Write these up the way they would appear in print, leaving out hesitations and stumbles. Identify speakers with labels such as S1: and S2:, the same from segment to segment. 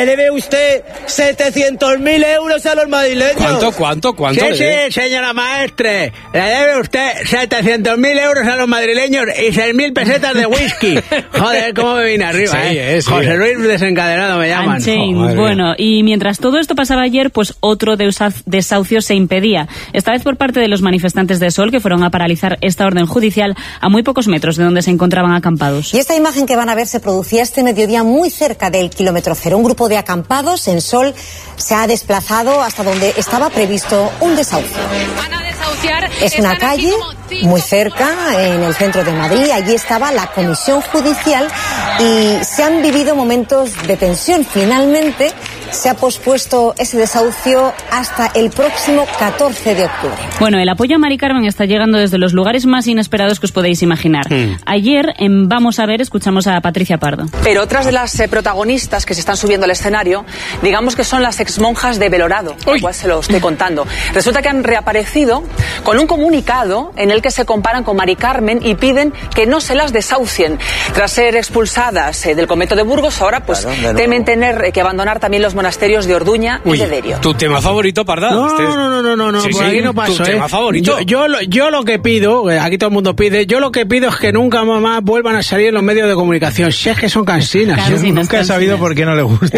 S1: debe usted 700.000 euros a los madrileños.
S2: ¿Cuánto?
S3: Sí, señora maestre, le debe usted 700.000 euros a los madrileños y 6.000 pesetas de whisky. Joder, cómo me vine arriba,
S2: Sí.
S3: José Luis desencadenado me llaman.
S4: Bueno, y mientras todo esto pasaba ayer, pues otro desahucio se impedía. Esta vez por parte de los manifestantes de Sol, que fueron a paralizar esta orden judicial a muy pocos metros de donde se encontraban acampados.
S5: Y esta imagen que van a ver se producía este mediodía muy cerca del kilómetro cero. Un grupo de acampados en Sol se ha desplazado hasta donde estaba previsto un desahucio. Es una calle muy cerca, en el centro de Madrid. Allí estaba la comisión judicial y se han vivido momentos de tensión. Finalmente se ha pospuesto ese desahucio hasta el próximo 14 de octubre.
S4: Bueno, el apoyo a Mari Carmen está llegando desde los lugares más inesperados que os podéis imaginar. Ayer, en Vamos a ver, escuchamos a Patricia Pardo.
S6: Pero otras de las protagonistas que se están subiendo al escenario, digamos que son las exmonjas de Belorado, al cual se lo estoy contando. Resulta que han reaparecido con un comunicado en el que se comparan con Mari Carmen y piden que no se las desahucien. Tras ser expulsadas del convento de Burgos, ahora pues temen tener que abandonar también los monasterios de Orduña y de Derio.
S2: ¿Tu tema favorito, Parda?
S3: No, por aquí no paso,
S2: ¿Tu tema favorito?
S3: Yo lo que pido, aquí todo el mundo pide, yo lo que pido es que nunca más vuelvan a salir en los medios de comunicación. Si es que son cansinas.
S7: Nunca he sabido por qué no le gusta.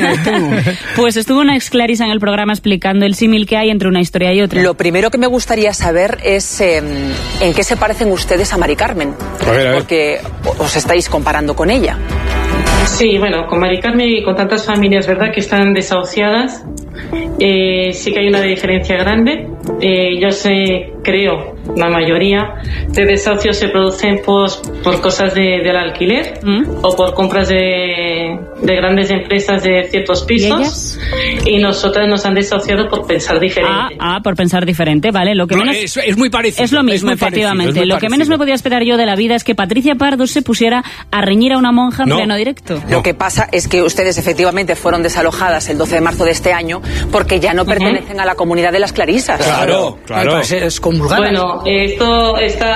S4: Pues estuvo una ex Clarisa en el programa explicando el símil que hay entre una historia y otra.
S6: Lo primero que me gustaría saber es en qué se parecen ustedes a Mari Carmen.
S2: A ver.
S6: Porque os estáis comparando con ella.
S8: Sí, bueno, con Mari Carmen y con tantas familias, ¿verdad?, que están desahuciadas. Sí que hay una diferencia grande. Yo creo, la mayoría de desahucios se producen por cosas del alquiler o por compras de grandes empresas de ciertos pisos. ¿Y nosotras nos han desahuciado por pensar diferente.
S4: Por pensar diferente, vale. Lo que menos
S2: es muy parecido.
S4: Es lo mismo, efectivamente.
S2: Parecido,
S4: lo que menos me podía esperar yo de la vida es que Patricia Pardo se pusiera a reñir a una monja en pleno directo.
S6: Lo que pasa es que ustedes efectivamente fueron desalojadas el 12 de marzo de este año porque ya no pertenecen a la comunidad de las Clarisas.
S2: Claro.
S3: Es comulgadas.
S8: Bueno, todo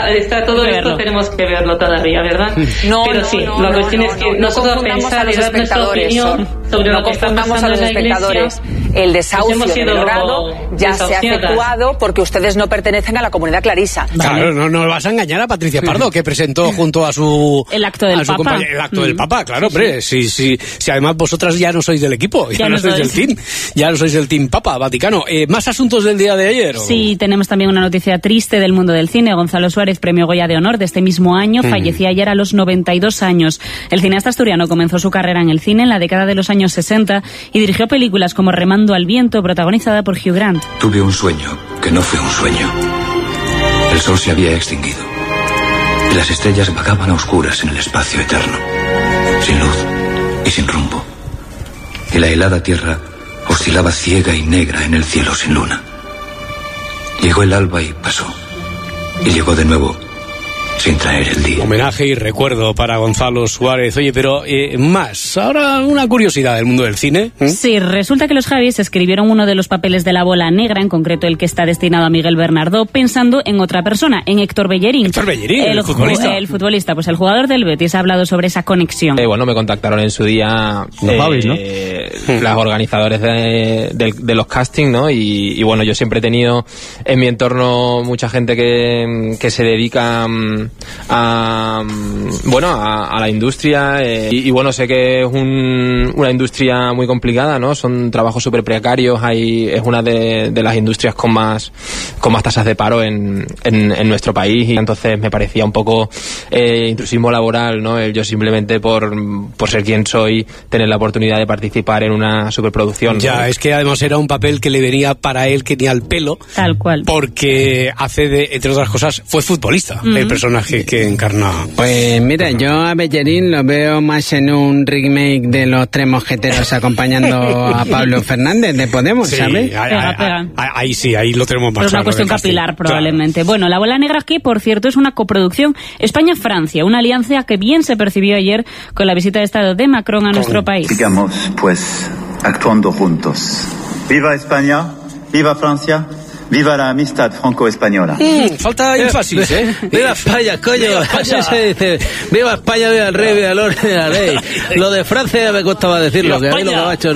S8: esto tenemos que verlo todavía, ¿verdad? Pero sí, la cuestión es que nosotros pensar y dar nuestra opinión sobre lo que está pasando en la Iglesia.
S6: El desahucio de Belorado ya se ha efectuado porque ustedes no pertenecen a la comunidad clarisa.
S2: Claro, no vas a engañar a Patricia Pardo, que presentó junto a su...
S4: El acto del Papa.
S2: El acto del Papa, claro, hombre. Si además vosotras ya no sois del equipo, ya no sois del team. Ya no sois del team Papa, Vaticano. ¿Más asuntos del día de ayer?
S4: Sí, tenemos también una noticia triste del mundo del cine. Gonzalo Suárez, premio Goya de Honor de este mismo año, fallecía ayer a los 92 años. El cineasta asturiano comenzó su carrera en el cine en la década de los años 60 y dirigió películas como Remando al viento, protagonizada por Hugh Grant.
S9: Tuve un sueño que no fue un sueño. El sol se había extinguido y las estrellas vagaban a oscuras en el espacio eterno, sin luz y sin rumbo. Y la helada tierra oscilaba ciega y negra en el cielo sin luna. Llegó el alba y pasó. Y llegó de nuevo sin traer el día.
S2: Homenaje y recuerdo para Gonzalo Suárez. Oye, pero más. Ahora una curiosidad del mundo del cine.
S4: Sí, resulta que los Javis escribieron uno de los papeles de La Bola Negra, en concreto el que está destinado a Miguel Bernardo, pensando en otra persona, en Héctor Bellerín.
S2: Héctor Bellerín, el futbolista.
S4: El futbolista, pues el jugador del Betis ha hablado sobre esa conexión.
S10: Me contactaron en su día
S7: los Javis, ¿no?
S10: Las organizadores de los castings, ¿no? Y bueno, yo siempre he tenido en mi entorno mucha gente que se dedica a la industria y bueno, sé que es una industria muy complicada, ¿no? Son trabajos súper precarios, es una de las industrias con más tasas de paro en nuestro país, y entonces me parecía un poco intrusismo laboral, ¿no? Yo simplemente por ser quien soy, tener la oportunidad de participar en una superproducción.
S2: Ya, ¿no? Es que además era un papel que le venía para él que ni al pelo.
S4: Tal cual.
S2: Porque entre otras cosas, fue futbolista, el personaje que encarna.
S3: Pues mira, yo a Bellerín lo veo más en un remake de Los Tres Mosqueteros acompañando a Pablo Fernández de Podemos,
S2: sí,
S3: ¿sabes?
S2: Ahí sí, ahí lo tenemos más claro.
S4: Es una cuestión capilar, probablemente. Claro. Bueno, La Bola Negra, que por cierto es una coproducción España-Francia, una alianza que bien se percibió ayer con la visita de Estado de Macron a nuestro país.
S11: Sigamos, pues, actuando juntos. ¡Viva España! ¡Viva Francia! ¡Viva la amistad franco-española!
S2: Falta énfasis, ¿eh?
S3: ¡Viva España, coño! Así se dice. ¡Viva España, viva el rey, viva el orden de la ley! Lo de Francia me costaba decirlo, que a mí lo que me ha hecho